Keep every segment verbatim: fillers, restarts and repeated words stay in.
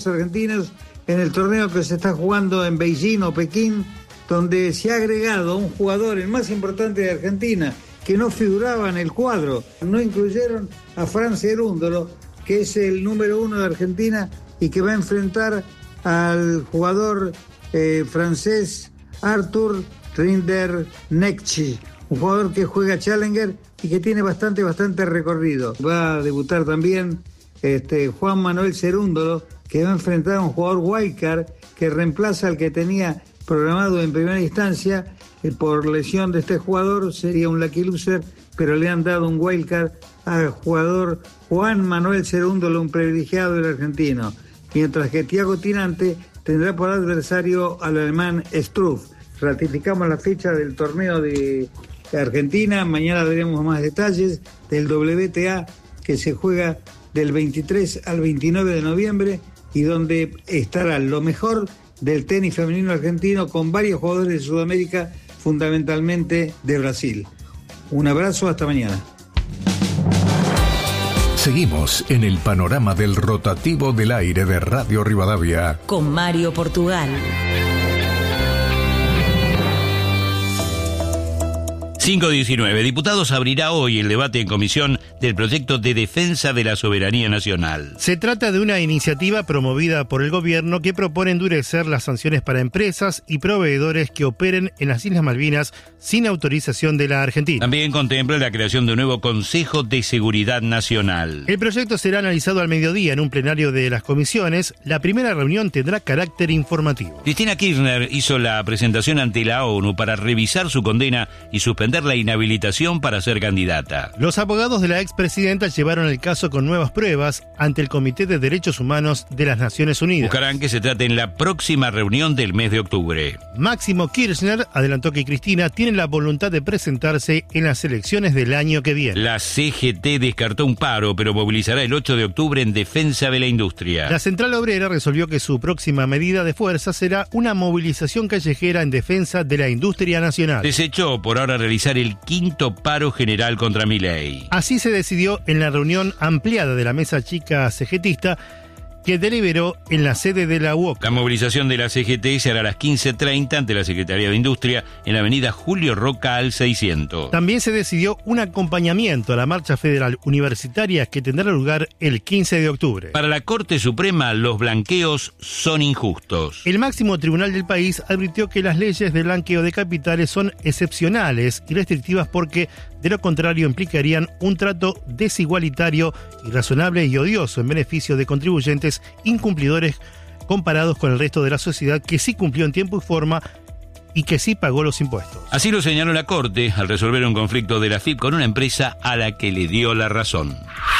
argentinos en el torneo que se está jugando en Beijing o Pekín, donde se ha agregado un jugador, el más importante de Argentina, que no figuraba en el cuadro. No incluyeron a Franz Cerúndolo, que es el número uno de Argentina y que va a enfrentar al jugador eh, francés Arthur Rinderknecht, un jugador que juega Challenger y que tiene bastante, bastante recorrido. Va a debutar también este, Juan Manuel Cerúndolo, que va a enfrentar a un jugador wildcard que reemplaza al que tenía programado en primera instancia. Eh, por lesión de este jugador sería un lucky loser, pero le han dado un wildcard al jugador Juan Manuel Cerúndolo, un privilegiado del argentino, mientras que Thiago Tirante tendrá por adversario al alemán Struff. Ratificamos la fecha del torneo de Argentina, mañana veremos más detalles del W T A que se juega del veintitrés al veintinueve de noviembre y donde estará lo mejor del tenis femenino argentino con varios jugadores de Sudamérica, fundamentalmente de Brasil. Un abrazo, hasta mañana. Seguimos en el panorama del rotativo del aire de Radio Rivadavia con Mario Portugal. cinco diecinueve. Diputados abrirá hoy el debate en comisión del proyecto de defensa de la soberanía nacional. Se trata de una iniciativa promovida por el gobierno que propone endurecer las sanciones para empresas y proveedores que operen en las Islas Malvinas sin autorización de la Argentina. También contempla la creación de un nuevo Consejo de Seguridad Nacional. El proyecto será analizado al mediodía en un plenario de las comisiones. La primera reunión tendrá carácter informativo. Cristina Kirchner hizo la presentación ante la ONU para revisar su condena y suspender la inhabilitación para ser candidata. Los abogados de la expresidenta llevaron el caso con nuevas pruebas ante el Comité de Derechos Humanos de las Naciones Unidas. Buscarán que se trate en la próxima reunión del mes de octubre. Máximo Kirchner adelantó que Cristina tiene la voluntad de presentarse en las elecciones del año que viene. La C G T descartó un paro, pero movilizará el ocho de octubre en defensa de la industria. La Central Obrera resolvió que su próxima medida de fuerza será una movilización callejera en defensa de la industria nacional. Desechó por ahora realizar el quinto paro general contra Milei. Así se decidió en la reunión ampliada de la mesa chica cegetista que deliberó en la sede de la U O C. La movilización de la C G T se hará a las quince treinta ante la Secretaría de Industria en la avenida Julio Roca al seiscientos. También se decidió un acompañamiento a la marcha federal universitaria que tendrá lugar el quince de octubre. Para la Corte Suprema, los blanqueos son injustos. El máximo tribunal del país advirtió que las leyes de blanqueo de capitales son excepcionales y restrictivas porque, de lo contrario, implicarían un trato desigualitario, irrazonable y odioso en beneficio de contribuyentes incumplidores comparados con el resto de la sociedad que sí cumplió en tiempo y forma y que sí pagó los impuestos. Así lo señaló la Corte al resolver un conflicto de la F I P con una empresa a la que le dio la razón.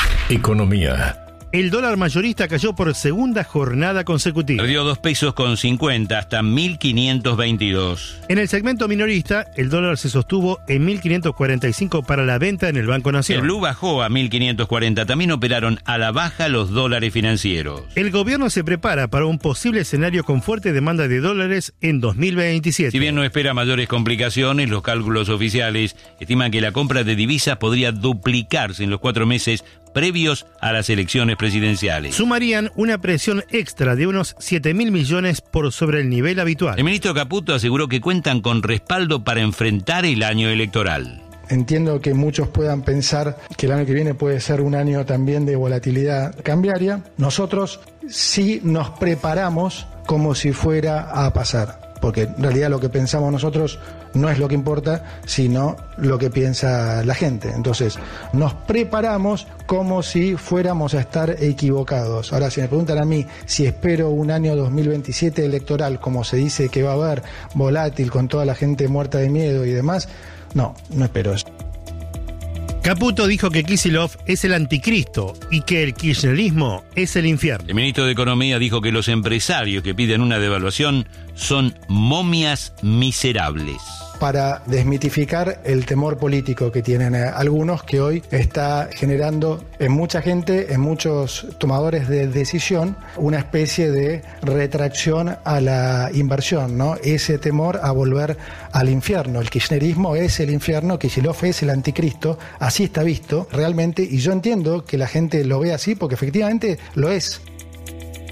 Economía. El dólar mayorista cayó por segunda jornada consecutiva. Perdió dos pesos con cincuenta hasta mil quinientos veintidós. En el segmento minorista, el dólar se sostuvo en mil quinientos cuarenta y cinco para la venta en el Banco Nación. El blue bajó a mil quinientos cuarenta. También operaron a la baja los dólares financieros. El gobierno se prepara para un posible escenario con fuerte demanda de dólares en dos mil veintisiete. Si bien no espera mayores complicaciones, los cálculos oficiales estiman que la compra de divisas podría duplicarse en los cuatro meses previos a las elecciones presidenciales. Sumarían una presión extra de unos siete mil millones por sobre el nivel habitual. El ministro Caputo aseguró que cuentan con respaldo para enfrentar el año electoral. Entiendo que muchos puedan pensar que el año que viene puede ser un año también de volatilidad cambiaria. Nosotros sí nos preparamos como si fuera a pasar, porque en realidad lo que pensamos nosotros no es lo que importa, sino lo que piensa la gente. Entonces, nos preparamos como si fuéramos a estar equivocados. Ahora, si me preguntan a mí si espero un año dos mil veintisiete electoral, como se dice que va a haber, volátil, con toda la gente muerta de miedo y demás, no, no espero eso. Caputo dijo que Kicillof es el anticristo y que el kirchnerismo es el infierno. El ministro de Economía dijo que los empresarios que piden una devaluación son momias miserables. Para desmitificar el temor político que tienen algunos, que hoy está generando en mucha gente, en muchos tomadores de decisión, una especie de retracción a la inversión, ¿no? Ese temor a volver al infierno. El kirchnerismo es el infierno, Kicillof es el anticristo, así está visto realmente, y yo entiendo que la gente lo ve así porque efectivamente lo es.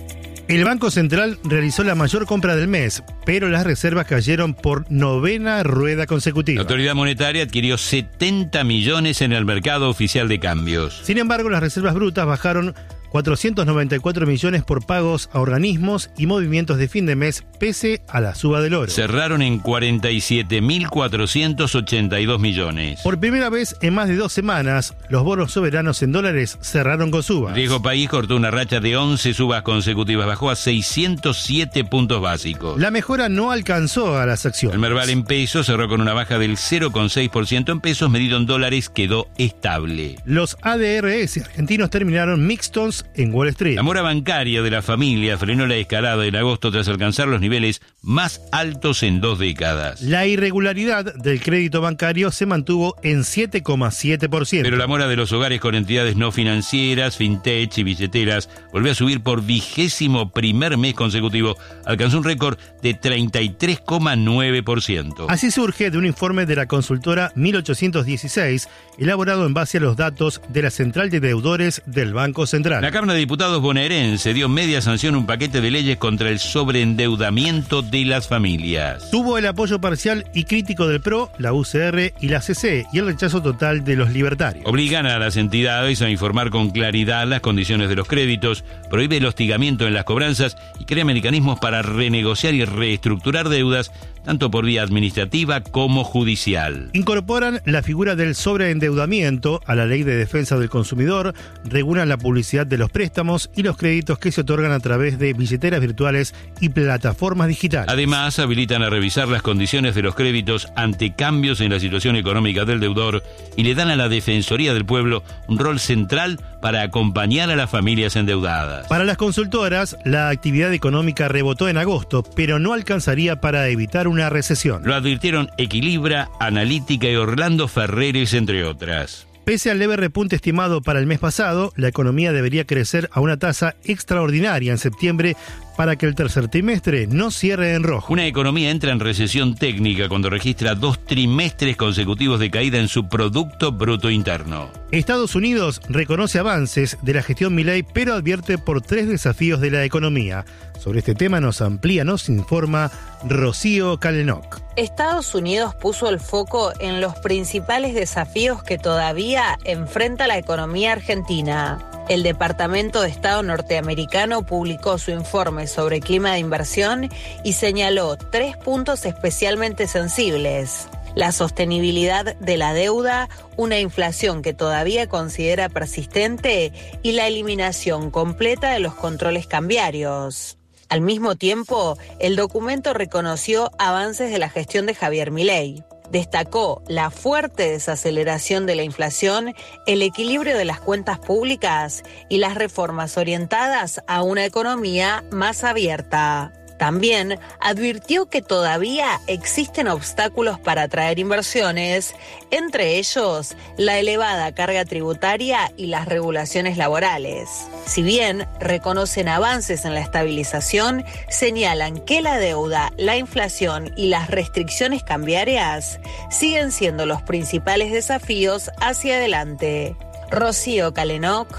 El Banco Central realizó la mayor compra del mes, pero las reservas cayeron por novena rueda consecutiva. La autoridad monetaria adquirió setenta millones en el mercado oficial de cambios. Sin embargo, las reservas brutas bajaron cuatrocientos noventa y cuatro millones por pagos a organismos y movimientos de fin de mes pese a la suba del oro. Cerraron en cuarenta y siete mil cuatrocientos ochenta y dos millones. Por primera vez en más de dos semanas, los bonos soberanos en dólares cerraron con subas. Riesgo País cortó una racha de once subas consecutivas, bajó a seiscientos siete puntos básicos. La mejora no alcanzó a las acciones. El Merval en pesos cerró con una baja del cero coma seis por ciento en pesos, medido en dólares quedó estable. Los A D R S argentinos terminaron mixtos en Wall Street. La mora bancaria de la familia frenó la escalada en agosto tras alcanzar los niveles más altos en dos décadas. La irregularidad del crédito bancario se mantuvo en siete coma siete por ciento. Pero la mora de los hogares con entidades no financieras, fintech y billeteras volvió a subir por vigésimo primer mes consecutivo. Alcanzó un récord de treinta y tres coma nueve por ciento. Así surge de un informe de la consultora mil ochocientos dieciséis, elaborado en base a los datos de la Central de Deudores del Banco Central. La Cámara de Diputados bonaerense dio media sanción a un paquete de leyes contra el sobreendeudamiento de las familias. Tuvo el apoyo parcial y crítico del P R O, la U C R y la C C y el rechazo total de los libertarios. Obligan a las entidades a informar con claridad las condiciones de los créditos, prohíbe el hostigamiento en las cobranzas y crea mecanismos para renegociar y reestructurar deudas, tanto por vía administrativa como judicial. Incorporan la figura del sobreendeudamiento a la Ley de Defensa del Consumidor, regulan la publicidad de los préstamos y los créditos que se otorgan a través de billeteras virtuales y plataformas digitales. Además, habilitan a revisar las condiciones de los créditos ante cambios en la situación económica del deudor y le dan a la Defensoría del Pueblo un rol central para acompañar a las familias endeudadas. Para las consultoras, la actividad económica rebotó en agosto, pero no alcanzaría para evitar una recesión. Lo advirtieron Equilibra, Analítica y Orlando Ferreres, entre otras. Pese al leve repunte estimado para el mes pasado, la economía debería crecer a una tasa extraordinaria en septiembre para que el tercer trimestre no cierre en rojo. Una economía entra en recesión técnica cuando registra dos trimestres consecutivos de caída en su Producto Bruto Interno. Estados Unidos reconoce avances de la gestión Milei, pero advierte por tres desafíos de la economía. Sobre este tema nos amplía, nos informa Rocío Calenoc. Estados Unidos puso el foco en los principales desafíos que todavía enfrenta la economía argentina. El Departamento de Estado norteamericano publicó su informe sobre clima de inversión y señaló tres puntos especialmente sensibles: la sostenibilidad de la deuda, una inflación que todavía considera persistente y la eliminación completa de los controles cambiarios. Al mismo tiempo, el documento reconoció avances de la gestión de Javier Milei. Destacó la fuerte desaceleración de la inflación, el equilibrio de las cuentas públicas y las reformas orientadas a una economía más abierta. También advirtió que todavía existen obstáculos para atraer inversiones, entre ellos la elevada carga tributaria y las regulaciones laborales. Si bien reconocen avances en la estabilización, señalan que la deuda, la inflación y las restricciones cambiarias siguen siendo los principales desafíos hacia adelante. Rocío Calenoc,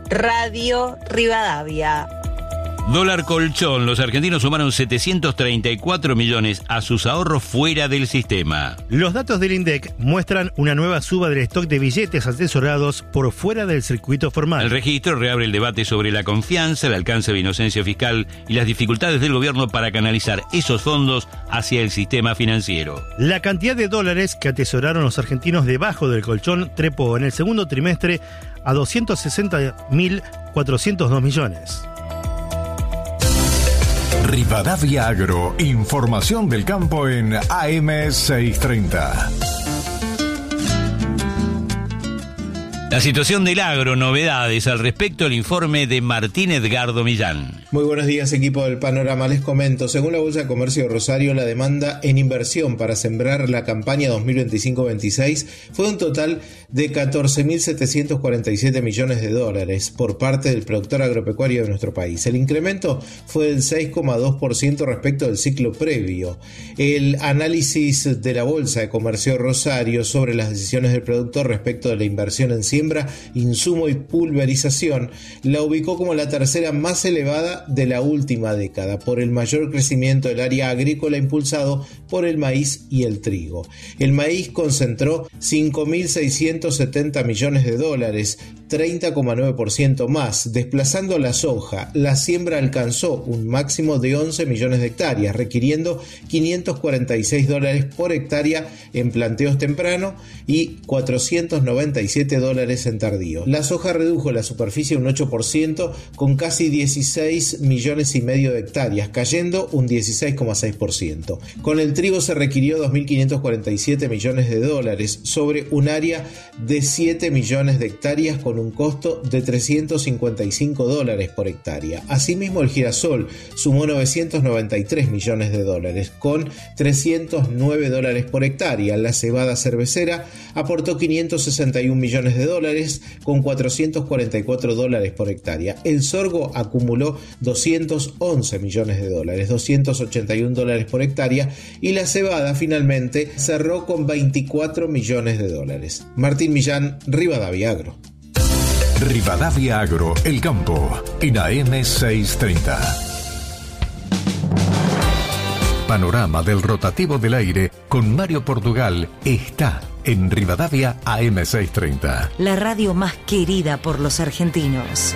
Radio Rivadavia. Dólar colchón. Los argentinos sumaron setecientos treinta y cuatro millones a sus ahorros fuera del sistema. Los datos del INDEC muestran una nueva suba del stock de billetes atesorados por fuera del circuito formal. El registro reabre el debate sobre la confianza, el alcance de inocencia fiscal y las dificultades del gobierno para canalizar esos fondos hacia el sistema financiero. La cantidad de dólares que atesoraron los argentinos debajo del colchón trepó en el segundo trimestre a doscientos sesenta mil cuatrocientos dos millones. Rivadavia Agro, información del campo en A M seiscientos treinta. La situación del agro, novedades al respecto, el informe de Martín Edgardo Millán. Muy buenos días, equipo del Panorama. Les comento, según la Bolsa de Comercio de Rosario, la demanda en inversión para sembrar la campaña dos mil veinticinco veintiséis fue un total de catorce mil setecientos cuarenta y siete millones de dólares por parte del productor agropecuario de nuestro país. El incremento fue del seis coma dos por ciento respecto del ciclo previo. El análisis de la Bolsa de Comercio de Rosario sobre las decisiones del productor respecto de la inversión en siembra siembra, insumo y pulverización, la ubicó como la tercera más elevada de la última década, por el mayor crecimiento del área agrícola impulsado por el maíz y el trigo. El maíz concentró cinco mil seiscientos setenta millones de dólares, treinta coma nueve por ciento más, desplazando la soja. La siembra alcanzó un máximo de once millones de hectáreas, requiriendo quinientos cuarenta y seis dólares por hectárea en planteos temprano y cuatrocientos noventa y siete dólares en tardío. La soja redujo la superficie un ocho por ciento con casi dieciséis millones y medio de hectáreas, cayendo un dieciséis coma seis por ciento. Con el trigo se requirió dos mil quinientos cuarenta y siete millones de dólares sobre un área de siete millones de hectáreas con un costo de trescientos cincuenta y cinco dólares por hectárea. Asimismo, el girasol sumó novecientos noventa y tres millones de dólares con trescientos nueve dólares por hectárea. La cebada cervecera aportó quinientos sesenta y un millones de dólares con cuatrocientos cuarenta y cuatro dólares por hectárea. El sorgo acumuló doscientos once millones de dólares, doscientos ochenta y un dólares por hectárea, y la cebada finalmente cerró con veinticuatro millones de dólares. Martín Millán, Rivadavia Agro. Rivadavia Agro, el campo, en A M seiscientos treinta. Panorama del rotativo del aire con Mario Portugal está en Rivadavia A M seiscientos treinta. La radio más querida por los argentinos.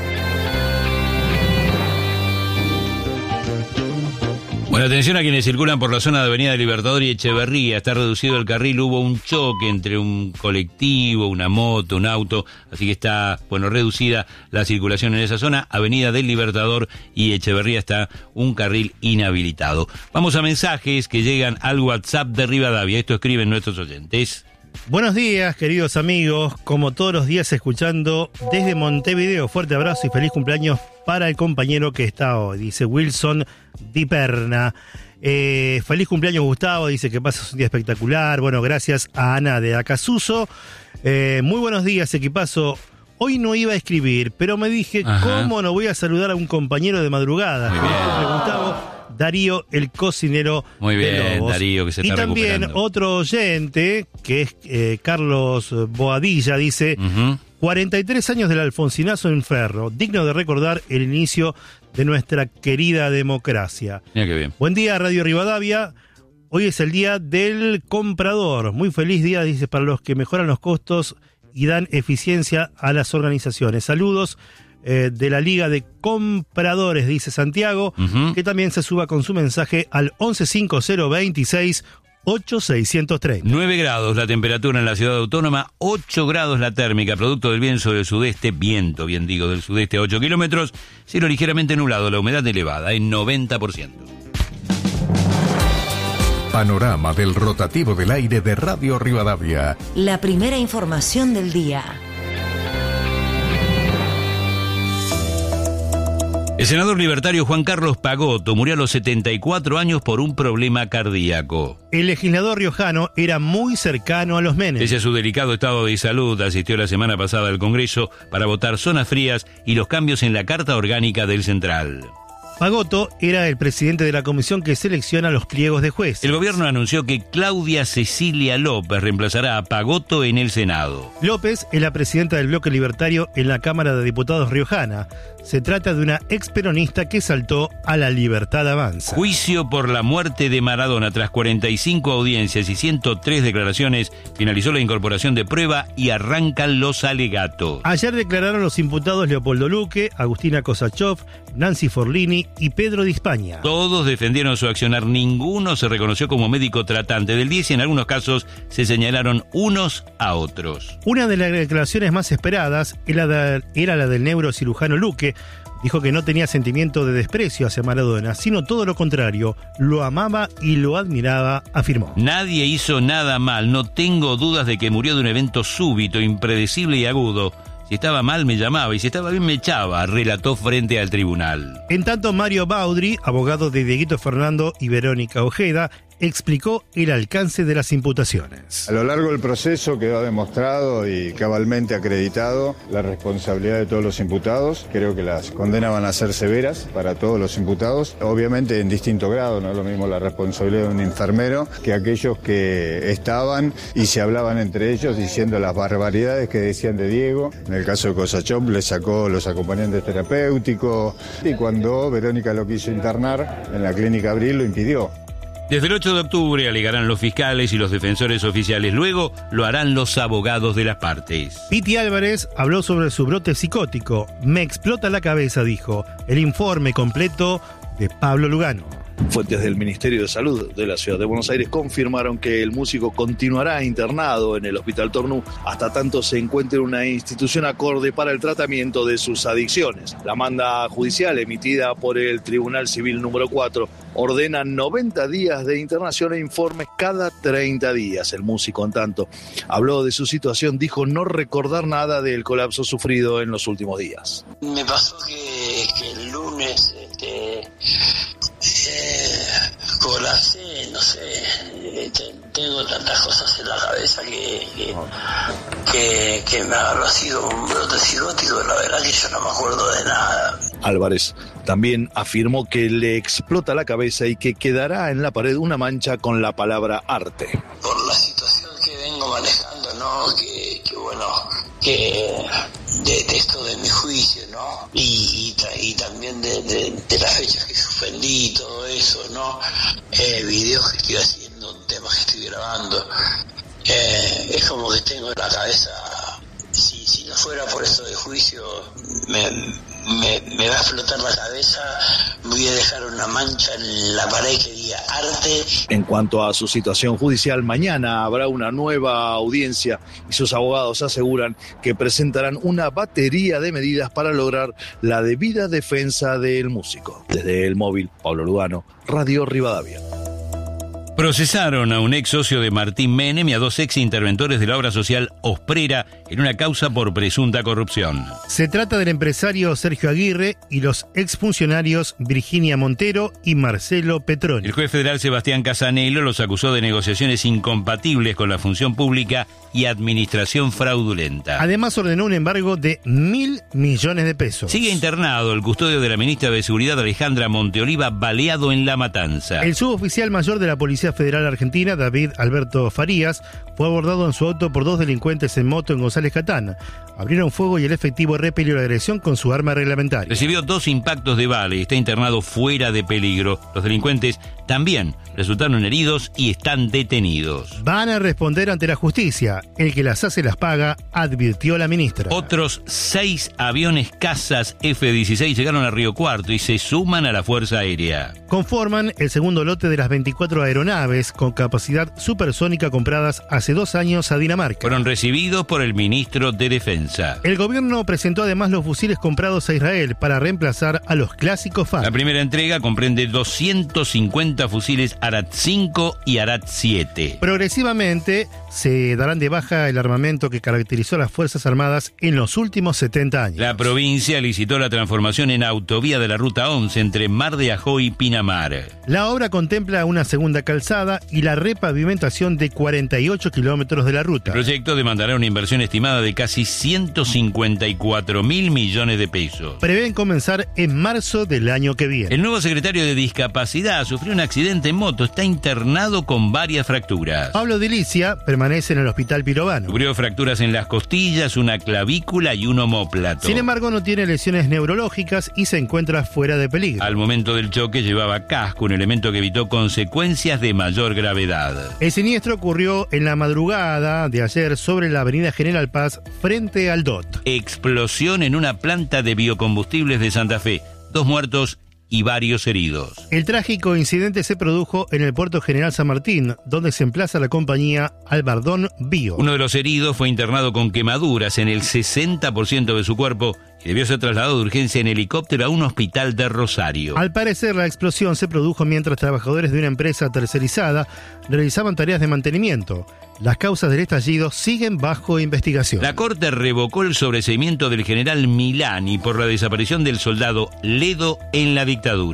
Bueno, atención a quienes circulan por la zona de Avenida Libertador y Echeverría. Está reducido el carril, hubo un choque entre un colectivo, una moto, un auto, así que está, bueno, reducida la circulación en esa zona. Avenida del Libertador y Echeverría está un carril inhabilitado. Vamos a mensajes que llegan al WhatsApp de Rivadavia. Esto escriben nuestros oyentes. Buenos días, queridos amigos. Como todos los días, escuchando desde Montevideo. Fuerte abrazo y feliz cumpleaños para el compañero que está hoy. Dice Wilson Di Perna. Eh, feliz cumpleaños, Gustavo. Dice que pases un día espectacular. Bueno, gracias a Ana de Acasuso. Eh, muy buenos días, equipazo. Hoy no iba a escribir, pero me dije, Ajá. ¿cómo no voy a saludar a un compañero de madrugada? Muy bien. Gustavo. Darío, el cocinero Muy bien, de Lobos. Darío, que se está Y también recuperando. Otro oyente, que es eh, Carlos Boadilla, dice, uh-huh. cuarenta y tres años del Alfonsinazo en Ferro, digno de recordar el inicio de nuestra querida democracia. Mira qué bien. Buen día, Radio Rivadavia. Hoy es el día del comprador. Muy feliz día, dice, para los que mejoran los costos y dan eficiencia a las organizaciones. Saludos. Eh, de la Liga de Compradores, dice Santiago, uh-huh. que también se suba con su mensaje al once cinco cero veintiséis ocho seiscientos treinta. nueve grados la temperatura en la ciudad autónoma, ocho grados la térmica, producto del viento del sudeste, viento, bien digo, del sudeste a ocho kilómetros, cielo ligeramente nublado, la humedad elevada en noventa por ciento. Panorama del rotativo del aire de Radio Rivadavia. La primera información del día. El senador libertario Juan Carlos Pagotto murió a los setenta y cuatro años por un problema cardíaco. El legislador riojano era muy cercano a los Menem. Pese a su delicado estado de salud, asistió la semana pasada al Congreso para votar zonas frías y los cambios en la Carta Orgánica del Central. Pagotto era el presidente de la comisión que selecciona los pliegos de jueces. El gobierno anunció que Claudia Cecilia López reemplazará a Pagotto en el Senado. López es la presidenta del bloque libertario en la Cámara de Diputados riojana. Se trata de una experonista que saltó a la Libertad Avanza. Juicio por la muerte de Maradona. Tras cuarenta y cinco audiencias y ciento tres declaraciones, finalizó la incorporación de prueba y arrancan los alegatos. Ayer declararon los imputados Leopoldo Luque, Agustina Kosachov, Nancy Forlini y Pedro Di España. Todos defendieron su accionar, ninguno se reconoció como médico tratante del diez y en algunos casos se señalaron unos a otros. Una de las declaraciones más esperadas era la del neurocirujano Luque. Dijo que no tenía sentimiento de desprecio hacia Maradona, sino todo lo contrario, lo amaba y lo admiraba, afirmó. Nadie hizo nada mal, no tengo dudas de que murió de un evento súbito, impredecible y agudo. Si estaba mal me llamaba y si estaba bien me echaba, relató frente al tribunal. En tanto, Mario Baudry, abogado de Dieguito Fernando y Verónica Ojeda, explicó el alcance de las imputaciones. A lo largo del proceso quedó demostrado y cabalmente acreditado la responsabilidad de todos los imputados. Creo que las condenas van a ser severas para todos los imputados, obviamente en distinto grado. No es lo mismo la responsabilidad de un enfermero que aquellos que estaban y se hablaban entre ellos diciendo las barbaridades que decían de Diego. En el caso de Cosachop le sacó los acompañantes terapéuticos y cuando Verónica lo quiso internar en la clínica Abril lo impidió. Desde el ocho de octubre alegarán los fiscales y los defensores oficiales. Luego lo harán los abogados de las partes. Piti Álvarez habló sobre su brote psicótico. Me explota la cabeza, dijo. El informe completo de Pablo Lugano. Fuentes del Ministerio de Salud de la Ciudad de Buenos Aires confirmaron que el músico continuará internado en el Hospital Tornú hasta tanto se encuentre una institución acorde para el tratamiento de sus adicciones. La manda judicial emitida por el Tribunal Civil número cuatro ordena noventa días de internación e informes cada treinta días. El músico, en tanto, habló de su situación, dijo no recordar nada del colapso sufrido en los últimos días. Me pasó que, que el lunes... Este... Eh, colapsé, no sé, eh, te, tengo tantas cosas en la cabeza que, que, que, que me agarró así como un brote psicótico, la verdad que yo no me acuerdo de nada. Álvarez también afirmó que le explota la cabeza y que quedará en la pared una mancha con la palabra arte. Por la situación que vengo manejando, ¿no? Que, que bueno, que de esto de mi juicio, ¿no? Y, y, y también de, de, de las fechas que suspendí, todo eso, ¿no? Eh, videos que estoy haciendo, temas que estoy grabando. Eh, es como que tengo en la cabeza, si, si no fuera por eso de juicio, me, me, me va a explotar la cabeza, voy a dejar una mancha en la pared que diga arte. En cuanto a su situación judicial, mañana habrá una nueva audiencia y sus abogados aseguran que presentarán una batería de medidas para lograr la debida defensa del músico. Desde el móvil, Pablo Lugano, Radio Rivadavia. Procesaron a un ex socio de Martín Menem y a dos ex interventores de la obra social Osprera en una causa por presunta corrupción. Se trata del empresario Sergio Aguirre y los exfuncionarios Virginia Montero y Marcelo Petroni. El juez federal Sebastián Casanelo los acusó de negociaciones incompatibles con la función pública y administración fraudulenta. Además ordenó un embargo de mil millones de pesos. Sigue internado el custodio de la ministra de Seguridad Alejandra Monteoliva, baleado en La Matanza. El suboficial mayor de la Policía Federal Argentina, David Alberto Farías, fue abordado en su auto por dos delincuentes en moto en González Catán. Abrieron fuego y el efectivo repelió la agresión con su arma reglamentaria. Recibió dos impactos de bala y está internado fuera de peligro. Los delincuentes también resultaron heridos y están detenidos. Van a responder ante la justicia. El que las hace las paga, advirtió la ministra. Otros seis aviones cazas F dieciséis llegaron a Río Cuarto y se suman a la Fuerza Aérea. Conforman el segundo lote de las veinticuatro aeronaves con capacidad supersónica compradas hace dos años a Dinamarca. Fueron recibidos por el ministro de Defensa. El gobierno presentó además los fusiles comprados a Israel para reemplazar a los clásicos F A R. La primera entrega comprende doscientos cincuenta fusiles Arad cinco y Arad siete. Progresivamente se darán de baja el armamento que caracterizó a las Fuerzas Armadas en los últimos setenta años. La provincia licitó la transformación en autovía de la Ruta once entre Mar de Ajó y Pinamar. La obra contempla una segunda calzada y la repavimentación de cuarenta y ocho kilómetros de la ruta. El proyecto demandará una inversión estimada de casi ciento cincuenta y cuatro mil millones de pesos. Prevén comenzar en marzo del año que viene. El nuevo secretario de Discapacidad sufrió un accidente en moto, está internado con varias fracturas. Pablo Delicia permanece en el Hospital Pirovano. Sufrió fracturas en las costillas, una clavícula y un omóplato. Sin embargo, no tiene lesiones neurológicas y se encuentra fuera de peligro. Al momento del choque llevaba casco, un elemento que evitó consecuencias de mayor gravedad. El siniestro ocurrió en la madrugada de ayer sobre la avenida General Paz frente al D O T. Explosión en una planta de biocombustibles de Santa Fe. Dos muertos y varios heridos. El trágico incidente se produjo en el puerto General San Martín, donde se emplaza la compañía Albardón Bio. Uno de los heridos fue internado con quemaduras en el sesenta por ciento de su cuerpo y debió ser trasladado de urgencia en helicóptero a un hospital de Rosario. Al parecer, la explosión se produjo mientras trabajadores de una empresa tercerizada realizaban tareas de mantenimiento. Las causas del estallido siguen bajo investigación. La Corte revocó el sobreseimiento del general Milani por la desaparición del soldado Ledo en la dictadura.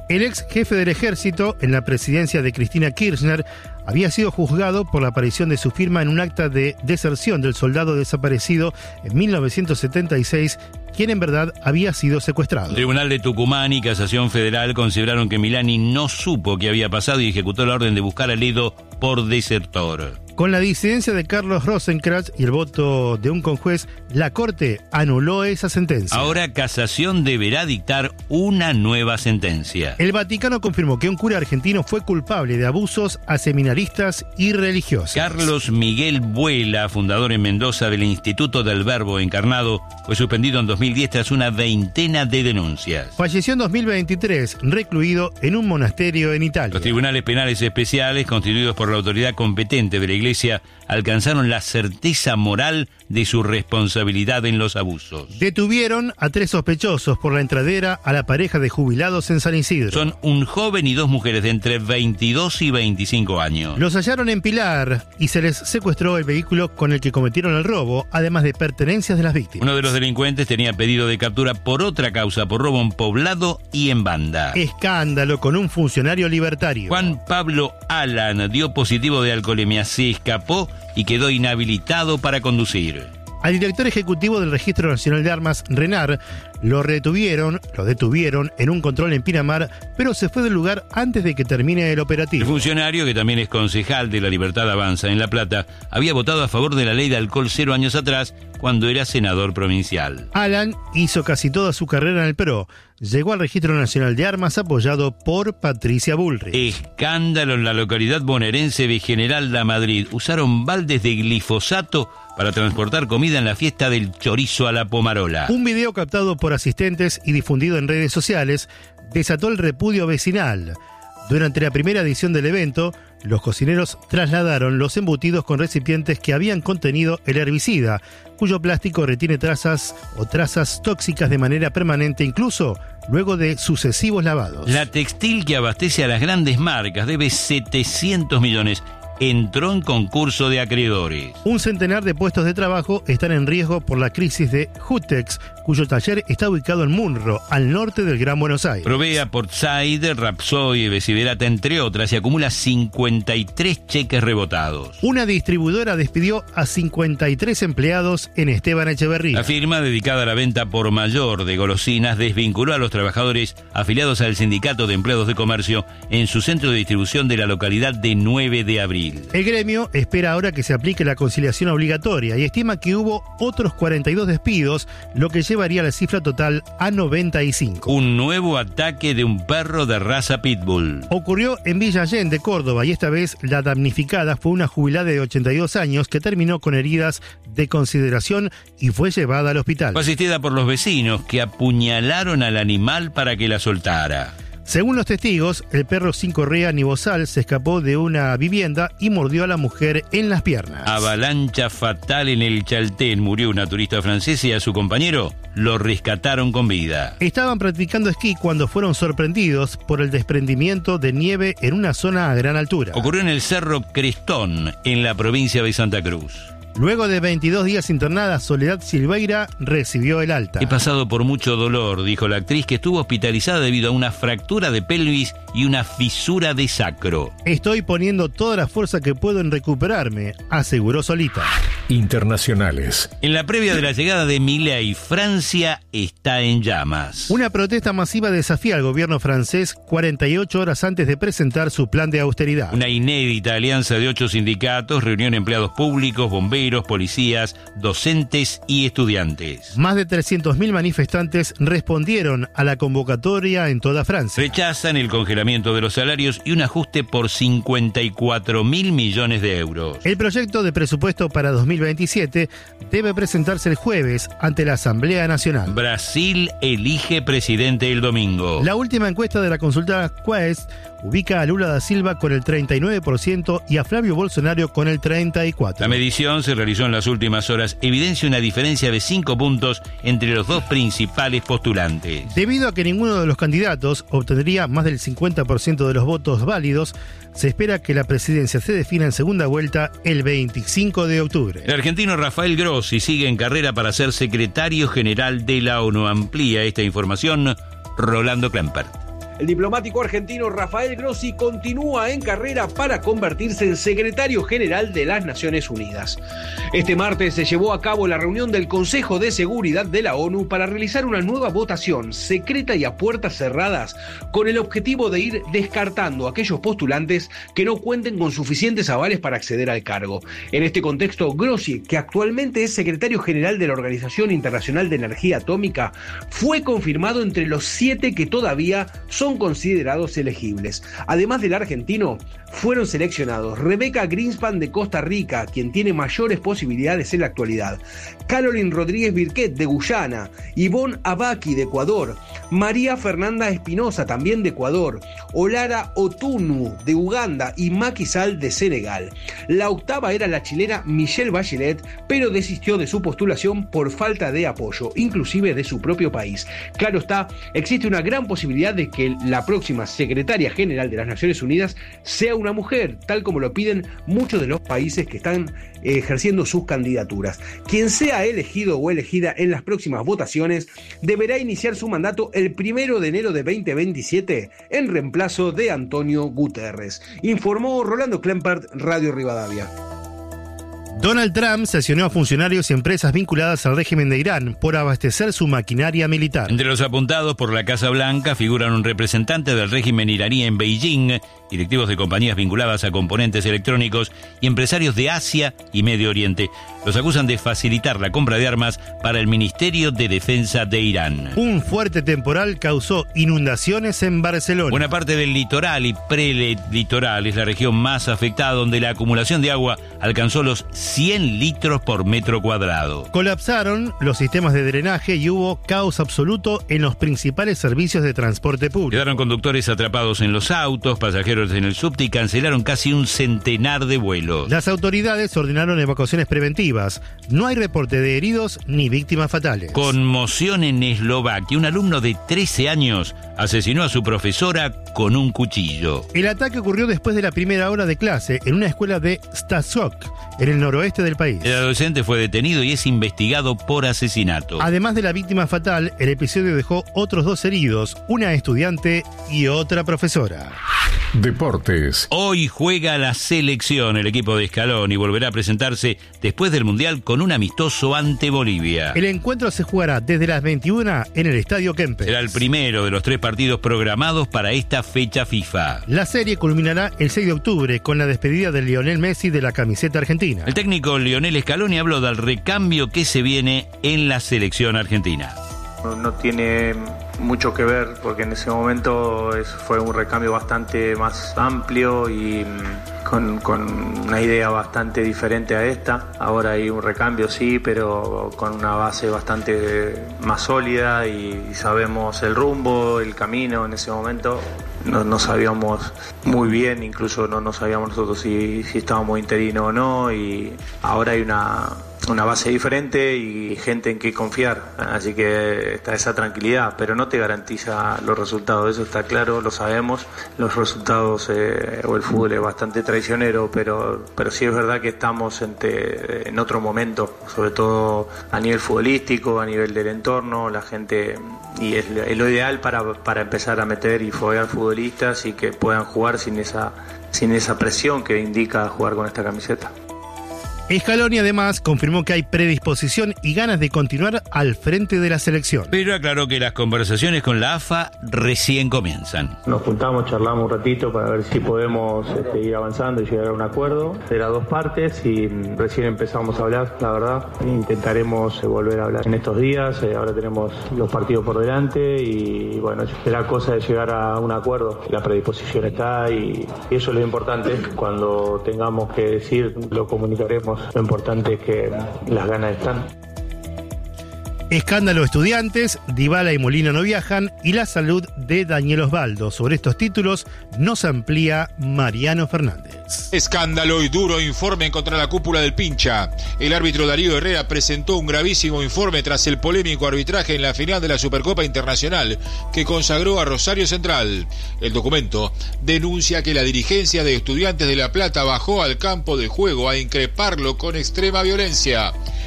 El ex jefe del ejército, en la presidencia de Cristina Kirchner, había sido juzgado por la aparición de su firma en un acta de deserción del soldado desaparecido en mil novecientos setenta y seis, quien en verdad había sido secuestrado. El Tribunal de Tucumán y Casación Federal consideraron que Milani no supo qué había pasado y ejecutó la orden de buscar a Ledo por desertor. Con la disidencia de Carlos Rosenkrantz y el voto de un conjuez, la Corte anuló esa sentencia. Ahora Casación deberá dictar una nueva sentencia. El Vaticano confirmó que un cura argentino fue culpable de abusos a seminaristas y religiosos. Carlos Miguel Vuela, fundador en Mendoza del Instituto del Verbo Encarnado, fue suspendido en dos mil diez tras una veintena de denuncias. Falleció en dos mil veintitrés, recluido en un monasterio en Italia. Los tribunales penales especiales, constituidos por la autoridad competente de la Iglesia, alcanzaron la certeza moral de su responsabilidad en los abusos. Detuvieron a tres sospechosos por la entradera a la pareja de jubilados en San Isidro. Son un joven y dos mujeres de entre veintidós y veinticinco años. Los hallaron en Pilar y se les secuestró el vehículo con el que cometieron el robo, además de pertenencias de las víctimas. Uno de los delincuentes tenía pedido de captura por otra causa, por robo en poblado y en banda. Escándalo con un funcionario libertario. Juan Pablo Alan dio positivo de alcoholemia, se escapó y quedó inhabilitado para conducir. Al director ejecutivo del Registro Nacional de Armas, Renard, lo retuvieron, lo detuvieron en un control en Pinamar, pero se fue del lugar antes de que termine el operativo. El funcionario, que también es concejal de La Libertad Avanza en La Plata, había votado a favor de la ley de alcohol cero años atrás, cuando era senador provincial. Alan hizo casi toda su carrera en el P R O. Llegó al Registro Nacional de Armas apoyado por Patricia Bullrich. Escándalo en la localidad bonaerense de General La Madrid. Usaron baldes de glifosato para transportar comida en la fiesta del chorizo a la pomarola. Un video captado por asistentes y difundido en redes sociales desató el repudio vecinal. Durante la primera edición del evento, los cocineros trasladaron los embutidos con recipientes que habían contenido el herbicida, cuyo plástico retiene trazas o trazas tóxicas de manera permanente, incluso luego de sucesivos lavados. La textil que abastece a las grandes marcas debe setecientos millones. Entró en concurso de acreedores. Un centenar de puestos de trabajo están en riesgo por la crisis de Jutex, cuyo taller está ubicado en Munro, al norte del Gran Buenos Aires. Provee a Portside, Rapsoy, Besiderata, entre otras, y acumula cincuenta y tres cheques rebotados. Una distribuidora despidió a cincuenta y tres empleados en Esteban Echeverría. La firma, dedicada a la venta por mayor de golosinas, desvinculó a los trabajadores afiliados al Sindicato de Empleados de Comercio en su centro de distribución de la localidad de nueve de abril. El gremio espera ahora que se aplique la conciliación obligatoria y estima que hubo otros cuarenta y dos despidos, lo que llevaría la cifra total a noventa y cinco. Un nuevo ataque de un perro de raza pitbull. Ocurrió en Villa Allende, Córdoba, y esta vez la damnificada fue una jubilada de ochenta y dos años que terminó con heridas de consideración y fue llevada al hospital. Fue asistida por los vecinos que apuñalaron al animal para que la soltara. Según los testigos, el perro sin correa ni bozal se escapó de una vivienda y mordió a la mujer en las piernas. Avalancha fatal en el Chaltén. Murió una turista francesa y a su compañero lo rescataron con vida. Estaban practicando esquí cuando fueron sorprendidos por el desprendimiento de nieve en una zona a gran altura. Ocurrió en el Cerro Crestón, en la provincia de Santa Cruz. Luego de veintidós días internada, Soledad Silveira recibió el alta. He pasado por mucho dolor, dijo la actriz, que estuvo hospitalizada debido a una fractura de pelvis y una fisura de sacro. Estoy poniendo toda la fuerza que puedo en recuperarme, aseguró Solita. Internacionales. En la previa de la llegada de Milei, Francia está en llamas. Una protesta masiva desafía al gobierno francés cuarenta y ocho horas antes de presentar su plan de austeridad. Una inédita alianza de ocho sindicatos reunió empleados públicos, bomberos, policías, docentes y estudiantes. Más de trescientos mil manifestantes respondieron a la convocatoria en toda Francia. Rechazan el congelamiento de los salarios y un ajuste por cincuenta y cuatro mil millones de euros. El proyecto de presupuesto para dos mil veintisiete debe presentarse el jueves ante la Asamblea Nacional. Brasil elige presidente el domingo. La última encuesta de la consulta Quest ubica a Lula da Silva con el treinta y nueve por ciento y a Flavio Bolsonaro con el treinta y cuatro por ciento. La medición se realizó en las últimas horas, evidencia una diferencia de cinco puntos entre los dos principales postulantes. Debido a que ninguno de los candidatos obtendría más del cincuenta por ciento de los votos válidos, se espera que la presidencia se defina en segunda vuelta el veinticinco de octubre. El argentino Rafael Grossi sigue en carrera para ser secretario general de la ONU. Amplía esta información Rolando Klemper. El diplomático argentino Rafael Grossi continúa en carrera para convertirse en secretario general de las Naciones Unidas. Este martes se llevó a cabo la reunión del Consejo de Seguridad de la ONU para realizar una nueva votación secreta y a puertas cerradas con el objetivo de ir descartando a aquellos postulantes que no cuenten con suficientes avales para acceder al cargo. En este contexto, Grossi, que actualmente es secretario general de la Organización Internacional de Energía Atómica, fue confirmado entre los siete que todavía son considerados elegibles. Además del argentino, fueron seleccionados Rebeca Greenspan de Costa Rica, quien tiene mayores posibilidades en la actualidad, Caroline Rodríguez Birquet de Guyana, Ivonne Abaki de Ecuador, María Fernanda Espinosa también de Ecuador, Olara Otunu de Uganda y Macky Sall de Senegal. La octava era la chilena Michelle Bachelet, pero desistió de su postulación por falta de apoyo, inclusive de su propio país. Claro está, existe una gran posibilidad de que la próxima secretaria general de las Naciones Unidas sea una mujer, tal como lo piden muchos de los países que están ejerciendo sus candidaturas. Quien sea elegido o elegida en las próximas votaciones deberá iniciar su mandato el primero de enero de veinte veintisiete en reemplazo de Antonio Guterres, informó Rolando Klempert, Radio Rivadavia. Donald Trump sancionó a funcionarios y empresas vinculadas al régimen de Irán por abastecer su maquinaria militar. Entre los apuntados por la Casa Blanca figuran un representante del régimen iraní en Beijing, directivos de compañías vinculadas a componentes electrónicos y empresarios de Asia y Medio Oriente. Los acusan de facilitar la compra de armas para el Ministerio de Defensa de Irán. Un fuerte temporal causó inundaciones en Barcelona. Buena parte del litoral y prelitoral es la región más afectada, donde la acumulación de agua alcanzó los cien litros por metro cuadrado. Colapsaron los sistemas de drenaje y hubo caos absoluto en los principales servicios de transporte público. Quedaron conductores atrapados en los autos, pasajeros en el subte y cancelaron casi un centenar de vuelos. Las autoridades ordenaron evacuaciones preventivas. No hay reporte de heridos ni víctimas fatales. Conmoción en Eslovaquia. Un alumno de trece años asesinó a su profesora con un cuchillo. El ataque ocurrió después de la primera hora de clase en una escuela de Stasok, en el noroeste del país. El adolescente fue detenido y es investigado por asesinato. Además de la víctima fatal, el episodio dejó otros dos heridos, una estudiante y otra profesora. Deportes. Hoy juega la selección, el equipo de Scaloni volverá a presentarse después del Mundial con un amistoso ante Bolivia. El encuentro se jugará desde las veintiuna en el Estadio Kempes. Será el primero de los tres partidos programados para esta fecha FIFA. La serie culminará el seis de octubre con la despedida de Lionel Messi de la camiseta argentina. El técnico Lionel Scaloni habló del recambio que se viene en la selección argentina. No tiene mucho que ver porque en ese momento es, fue un recambio bastante más amplio y con, con una idea bastante diferente a esta. Ahora hay un recambio sí, pero con una base bastante más sólida y, y sabemos el rumbo, el camino. En ese momento no, no sabíamos muy bien, incluso no, no sabíamos nosotros si, si estábamos interinos o no, y ahora hay una... una base diferente y gente en que confiar, así que está esa tranquilidad, pero no te garantiza los resultados, eso está claro, lo sabemos, los resultados eh, o el fútbol es bastante traicionero, pero pero sí es verdad que estamos ente, en otro momento, sobre todo a nivel futbolístico, a nivel del entorno, la gente, y es, es lo ideal para, para empezar a meter y foguear futbolistas y que puedan jugar sin esa, sin esa presión que indica jugar con esta camiseta. Scaloni además confirmó que hay predisposición y ganas de continuar al frente de la selección. Pero aclaró que las conversaciones con la A F A recién comienzan. Nos juntamos, charlamos un ratito para ver si podemos este, ir avanzando y llegar a un acuerdo de las dos partes y recién empezamos a hablar, la verdad. Intentaremos eh, volver a hablar en estos días, eh, ahora tenemos los partidos por delante y bueno, será cosa de llegar a un acuerdo. La predisposición está y, y eso es lo importante. Cuando tengamos que decir, lo comunicaremos. Lo importante es que las ganas están. Escándalo estudiantes, Dybala y Molina no viajan y la salud de Daniel Osvaldo. Sobre estos títulos nos amplía Mariano Fernández. Escándalo y duro informe contra la cúpula del Pincha. El árbitro Darío Herrera presentó un gravísimo informe tras el polémico arbitraje en la final de la Supercopa Internacional que consagró a Rosario Central. El documento denuncia que la dirigencia de Estudiantes de La Plata bajó al campo de juego a increparlo con extrema violencia.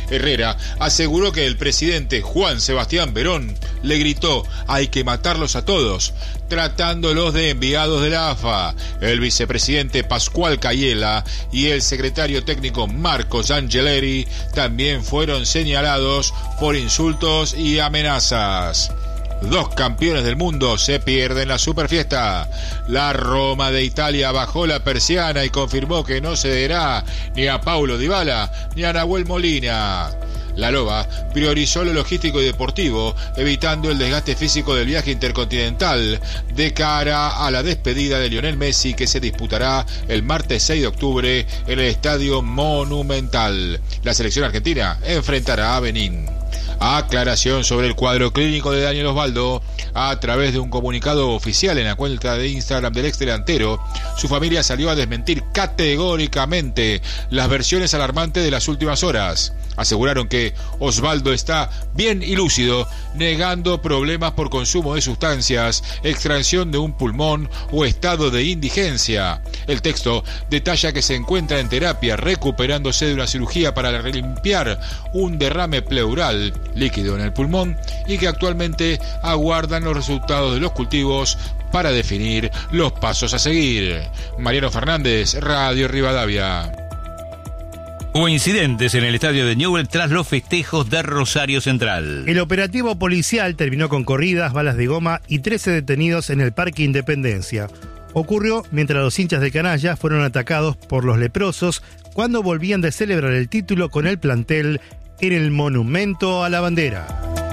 Herrera aseguró que el presidente Juan Sebastián Perón le gritó: hay que matarlos a todos, tratándolos de enviados de la A F A. El vicepresidente Pascual Cayela y el secretario técnico Marcos Angeleri también fueron señalados por insultos y amenazas. Dos campeones del mundo se pierden la superfiesta. La Roma de Italia bajó la persiana y confirmó que no cederá ni a Paulo Dybala ni a Nahuel Molina. La Loba priorizó lo logístico y deportivo, evitando el desgaste físico del viaje intercontinental de cara a la despedida de Lionel Messi, que se disputará el martes seis de octubre en el Estadio Monumental. La selección argentina enfrentará a Benín. Aclaración sobre el cuadro clínico de Daniel Osvaldo. A través de un comunicado oficial en la cuenta de Instagram del exdelantero, su familia salió a desmentir categóricamente las versiones alarmantes de las últimas horas. Aseguraron que Osvaldo está bien y lúcido, negando problemas por consumo de sustancias, extracción de un pulmón o estado de indigencia. El texto detalla que se encuentra en terapia, recuperándose de una cirugía para limpiar un derrame pleural líquido en el pulmón, y que actualmente aguardan los resultados de los cultivos para definir los pasos a seguir. Mariano Fernández, Radio Rivadavia. Hubo incidentes en el estadio de Newell tras los festejos de Rosario Central. El operativo policial terminó con corridas, balas de goma y trece detenidos en el Parque Independencia. Ocurrió mientras los hinchas de Canalla fueron atacados por los leprosos cuando volvían de celebrar el título con el plantel en el Monumento a la Bandera.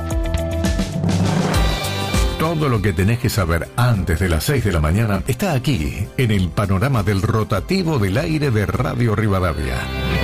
Todo lo que tenés que saber antes de las seis de la mañana está aquí, en el panorama del rotativo del aire de Radio Rivadavia.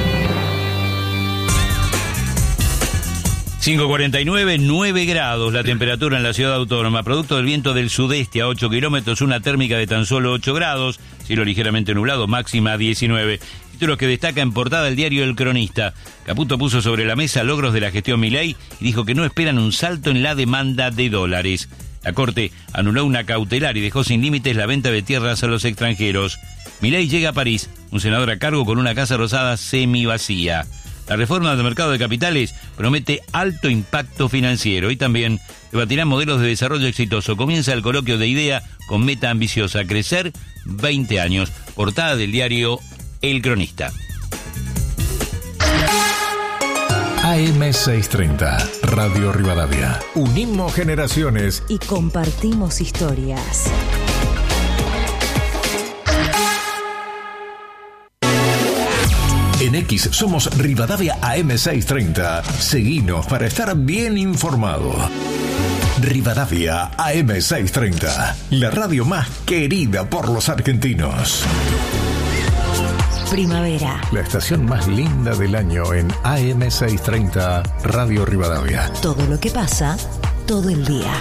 cinco cuarenta y nueve, nueve grados la temperatura en la ciudad autónoma, producto del viento del sudeste a ocho kilómetros, una térmica de tan solo ocho grados, cielo ligeramente nublado, máxima diecinueve. Títulos que destaca en portada el diario El Cronista. Caputo puso sobre la mesa logros de la gestión Milei y dijo que no esperan un salto en la demanda de dólares. La Corte anuló una cautelar y dejó sin límites la venta de tierras a los extranjeros. Milei llega a París, un senador a cargo con una casa rosada semivacía. La reforma del mercado de capitales promete alto impacto financiero y también debatirán modelos de desarrollo exitoso. Comienza el coloquio de IDEA con meta ambiciosa, crecer veinte años. Portada del diario El Cronista. A M seiscientos treinta, Radio Rivadavia. Unimos generaciones y compartimos historias. En X somos Rivadavia A M seiscientos treinta. Seguinos para estar bien informado. Rivadavia A M seiscientos treinta, la radio más querida por los argentinos. Primavera. La estación más linda del año en A M seiscientos treinta, Radio Rivadavia. Todo lo que pasa, todo el día.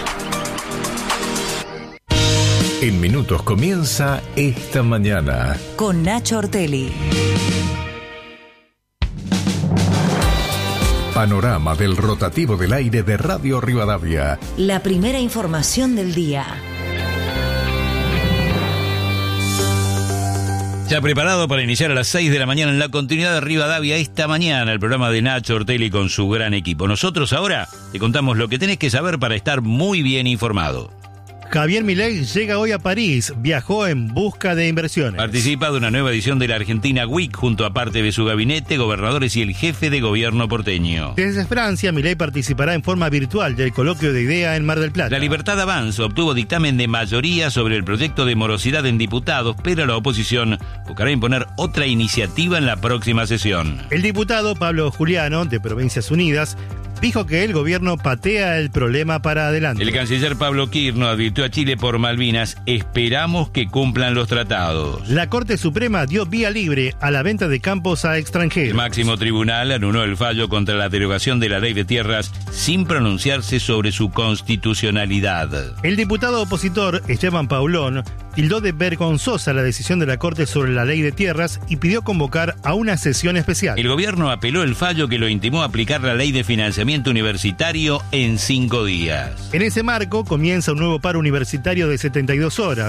En minutos comienza Esta Mañana. Con Nacho Ortelli. Panorama del rotativo del aire de Radio Rivadavia. La primera información del día. Ya preparado para iniciar a las seis de la mañana en la continuidad de Rivadavia Esta Mañana, el programa de Nacho Ortelli con su gran equipo. Nosotros ahora te contamos lo que tenés que saber para estar muy bien informado. Javier Milei llega hoy a París, viajó en busca de inversiones. Participa de una nueva edición de la Argentina Week junto a parte de su gabinete, gobernadores y el jefe de gobierno porteño. Desde Francia, Milei participará en forma virtual del coloquio de IDEA en Mar del Plata. La Libertad Avanza obtuvo dictamen de mayoría sobre el proyecto de morosidad en diputados, pero la oposición buscará imponer otra iniciativa en la próxima sesión. El diputado Pablo Juliano, de Provincias Unidas, dijo que el gobierno patea el problema para adelante. El canciller Pablo Kirchner advirtió a Chile por Malvinas: esperamos que cumplan los tratados. La Corte Suprema dio vía libre a la venta de campos a extranjeros. El máximo tribunal anuló el fallo contra la derogación de la ley de tierras sin pronunciarse sobre su constitucionalidad. El diputado opositor Esteban Paulón tildó de vergonzosa la decisión de la Corte sobre la ley de tierras y pidió convocar a una sesión especial. El gobierno apeló el fallo que lo intimó a aplicar la ley de financiamiento universitario en cinco días. En ese marco comienza un nuevo paro universitario de setenta y dos horas.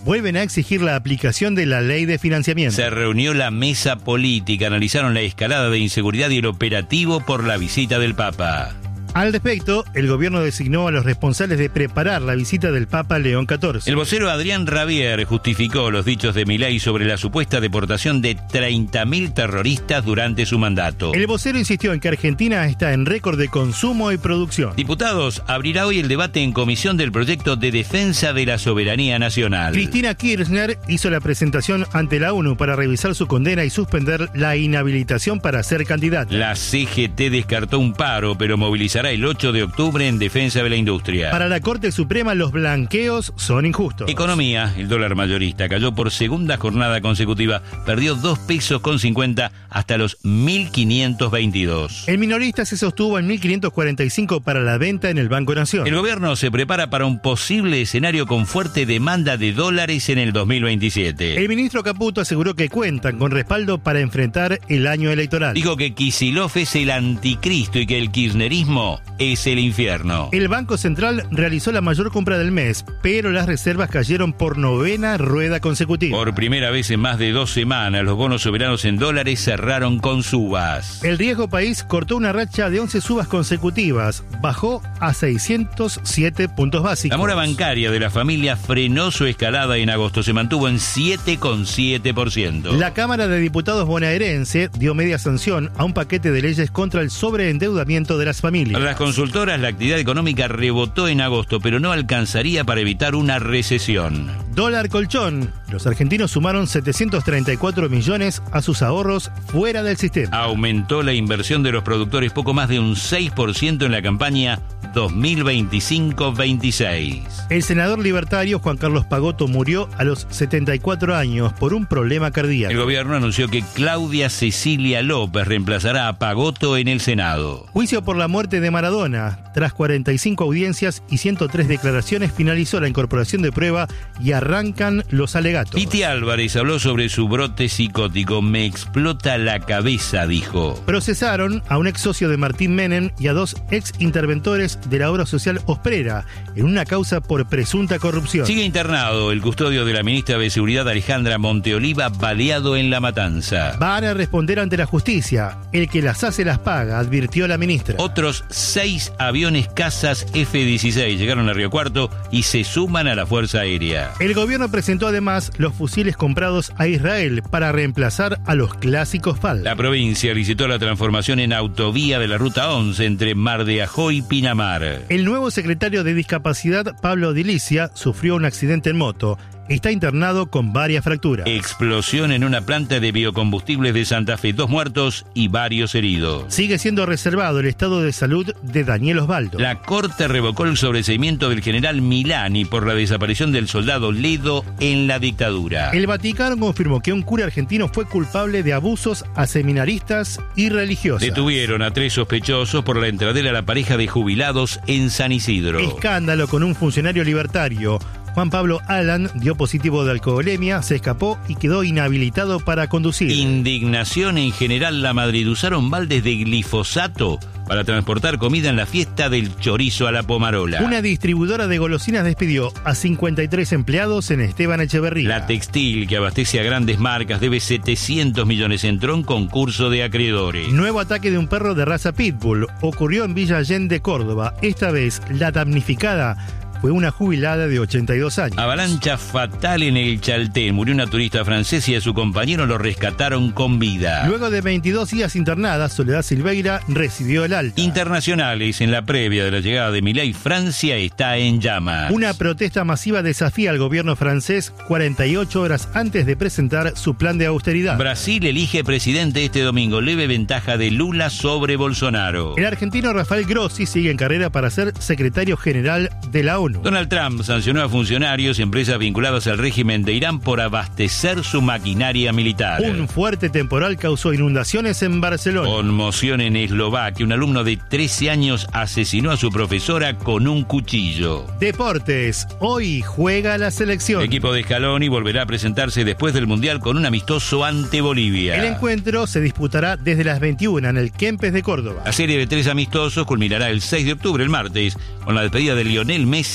vuelven a exigir la aplicación de la ley de financiamiento. Se reunió la mesa política, analizaron la escalada de inseguridad y el operativo por la visita del Papa. Al respecto, el gobierno designó a los responsables de preparar la visita del Papa León catorce. El vocero Adrián Rabier justificó los dichos de Milei sobre la supuesta deportación de treinta mil terroristas durante su mandato. El vocero insistió en que Argentina está en récord de consumo y producción. Diputados, abrirá hoy el debate en comisión del proyecto de defensa de la soberanía nacional. Cristina Kirchner hizo la presentación ante la ONU para revisar su condena y suspender la inhabilitación para ser candidata. La C G T descartó un paro, pero movilizará el ocho de octubre en defensa de la industria. Para la Corte Suprema, los blanqueos son injustos. Economía, el dólar mayorista cayó por segunda jornada consecutiva, perdió dos pesos con cincuenta hasta los mil quinientos veintidós. El minorista se sostuvo en mil quinientos cuarenta y cinco para la venta en el Banco Nación. El gobierno se prepara para un posible escenario con fuerte demanda de dólares en el dos mil veintisiete. El ministro Caputo aseguró que cuentan con respaldo para enfrentar el año electoral. Dijo que Kicillof es el anticristo y que el kirchnerismo es el infierno. El Banco Central realizó la mayor compra del mes, pero las reservas cayeron por novena rueda consecutiva. Por primera vez en más de dos semanas, los bonos soberanos en dólares cerraron con subas. El riesgo país cortó una racha de once subas consecutivas, bajó a seiscientos siete puntos básicos. La mora bancaria de la familia frenó su escalada en agosto, se mantuvo en siete coma siete por ciento. La Cámara de Diputados bonaerense dio media sanción a un paquete de leyes contra el sobreendeudamiento de las familias. Para las consultoras, la actividad económica rebotó en agosto, pero no alcanzaría para evitar una recesión. Dólar colchón. Los argentinos sumaron setecientos treinta y cuatro millones a sus ahorros fuera del sistema. Aumentó la inversión de los productores poco más de un seis por ciento en la campaña dos mil veinticinco veintiséis. El senador libertario Juan Carlos Pagotto murió a los setenta y cuatro años por un problema cardíaco. El gobierno anunció que Claudia Cecilia López reemplazará a Pagotto en el Senado. Juicio por la muerte de Maradona. Tras cuarenta y cinco audiencias y ciento tres declaraciones, finalizó la incorporación de prueba y arrancan los alegatos. Piti Álvarez habló sobre su brote psicótico. Me explota la cabeza, dijo. Procesaron a un ex socio de Martín Menem y a dos ex interventores de la obra social Osprera en una causa por presunta corrupción. Sigue internado el custodio de la ministra de Seguridad Alejandra Monteoliva, baleado en La Matanza. Van a responder ante la justicia. El que las hace las paga, advirtió la ministra. Otros seis aviones cazas F dieciséis llegaron a Río Cuarto y se suman a la Fuerza Aérea. El gobierno presentó además los fusiles comprados a Israel para reemplazar a los clásicos F A L. La provincia licitó la transformación en autovía de la Ruta once entre Mar de Ajó y Pinamar. El nuevo secretario de Discapacidad, Pablo Dilicia, sufrió un accidente en moto. Está internado con varias fracturas. Explosión en una planta de biocombustibles de Santa Fe. Dos muertos y varios heridos. Sigue siendo reservado el estado de salud de Daniel Osvaldo. La Corte revocó el sobreseimiento del general Milani por la desaparición del soldado Ledo en la dictadura. El Vaticano confirmó que un cura argentino fue culpable de abusos a seminaristas y religiosas. Detuvieron a tres sospechosos por la entradera a la pareja de jubilados en San Isidro. Escándalo con un funcionario libertario. Juan Pablo Alan dio positivo de alcoholemia, se escapó y quedó inhabilitado para conducir. Indignación en General La Madrid. Usaron baldes de glifosato para transportar comida en la fiesta del chorizo a la pomarola. Una distribuidora de golosinas despidió a cincuenta y tres empleados en Esteban Echeverría. La Textil, que abastece a grandes marcas, debe setecientos millones. Entró en concurso de acreedores. Nuevo ataque de un perro de raza Pitbull ocurrió en Villa Allende, Córdoba. Esta vez la damnificada fue una jubilada de ochenta y dos años. Avalancha fatal en el Chaltén. Murió una turista francesa y a su compañero lo rescataron con vida. Luego de veintidós días internada, Soledad Silveira recibió el alta. Internacionales, en la previa de la llegada de Milei, Francia está en llamas. Una protesta masiva desafía al gobierno francés cuarenta y ocho horas antes de presentar su plan de austeridad. Brasil elige presidente este domingo. Leve ventaja de Lula sobre Bolsonaro. El argentino Rafael Grossi sigue en carrera para ser secretario general de la ONU. Donald Trump sancionó a funcionarios y empresas vinculadas al régimen de Irán por abastecer su maquinaria militar. Un fuerte temporal causó inundaciones en Barcelona. Conmoción en Eslovaquia. Un alumno de trece años asesinó a su profesora con un cuchillo. Deportes. Hoy juega la selección. El equipo de Scaloni volverá a presentarse después del Mundial con un amistoso ante Bolivia. El encuentro se disputará desde las veintiuna en el Kempes de Córdoba. La serie de tres amistosos culminará el seis de octubre, el martes, con la despedida de Lionel Messi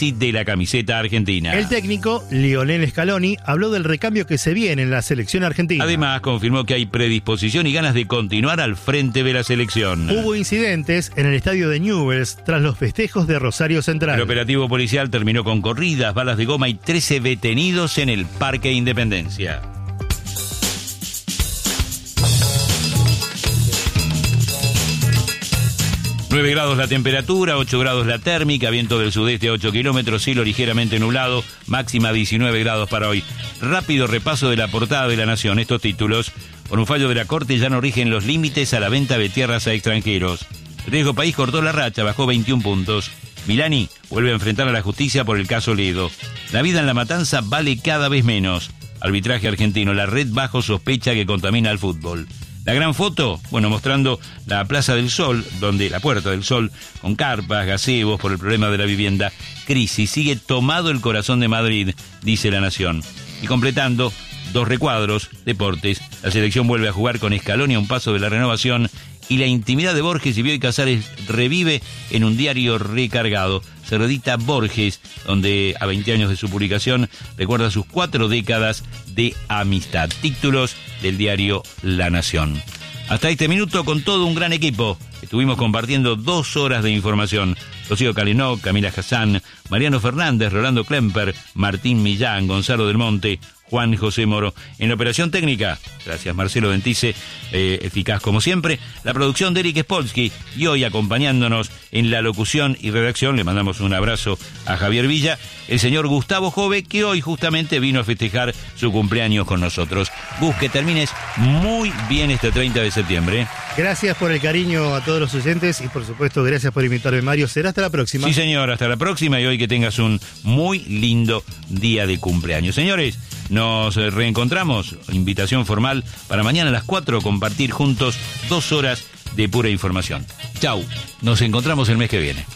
jersey de la camiseta argentina. El técnico, Lionel Scaloni, habló del recambio que se viene en la selección argentina. Además, confirmó que hay predisposición y ganas de continuar al frente de la selección. Hubo incidentes en el estadio de Newell's tras los festejos de Rosario Central. El operativo policial terminó con corridas, balas de goma y trece detenidos en el Parque Independencia. nueve grados la temperatura, ocho grados la térmica, viento del sudeste a ocho kilómetros, cielo ligeramente nublado, máxima diecinueve grados para hoy. Rápido repaso de la portada de La Nación. Estos títulos: por un fallo de la Corte ya no rigen los límites a la venta de tierras a extranjeros. El Riesgo País cortó la racha, bajó veintiún puntos. Milani vuelve a enfrentar a la justicia por el caso Ledo. La vida en La Matanza vale cada vez menos. Arbitraje argentino, la red bajo sospecha que contamina al fútbol. La gran foto, bueno, mostrando la Plaza del Sol, donde la Puerta del Sol, con carpas, gazebos por el problema de la vivienda. Crisis, sigue tomado el corazón de Madrid, dice La Nación. Y completando, dos recuadros, deportes. La selección vuelve a jugar con Scaloni a un paso de la renovación. Y la intimidad de Borges y Bioy Casares revive en un diario recargado. Se reedita Borges, donde a veinte años de su publicación recuerda sus cuatro décadas de amistad. Títulos del diario La Nación. Hasta este minuto, con todo un gran equipo, estuvimos compartiendo dos horas de información. Rocío Calinó, Camila Hassan, Mariano Fernández, Rolando Klemper, Martín Millán, Gonzalo del Monte, Juan José Moro. En la operación técnica, gracias Marcelo Ventice, eh, eficaz como siempre, la producción de Eric Spolsky, y hoy acompañándonos en la locución y redacción, le mandamos un abrazo a Javier Villa, el señor Gustavo Jove, que hoy justamente vino a festejar su cumpleaños con nosotros. Gus, que termines muy bien este treinta de septiembre. Gracias por el cariño a todos los oyentes y por supuesto gracias por invitarme, Mario. Será hasta la próxima. Sí, señor, hasta la próxima, y hoy que tengas un muy lindo día de cumpleaños. Señores, nos reencontramos, invitación formal para mañana a las cuatro, compartir juntos dos horas de pura información. Chau, nos encontramos el mes que viene.